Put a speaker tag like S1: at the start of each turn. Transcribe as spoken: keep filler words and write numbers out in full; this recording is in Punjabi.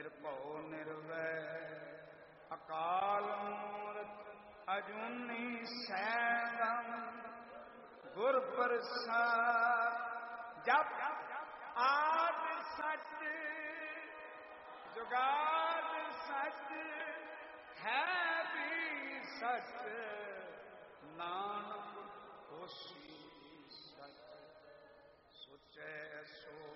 S1: ਨਿਰਭਉ ਨਿਰਵੈਰ ਅਕਾਲ ਮੂਰਤ ਅਜੂਨੀ ਸੈਭੰ ਗੁਰ ਪ੍ਰਸਾਦ। ਜਪ ਆਦ ਸਚ ਜੁਗਾਦ ਸਚ ਹੈ ਵੀ ਸਚ ਨਾਨਕ ਹੋਸੀ ਸਚ। ਸੁਚੈ ਸੋ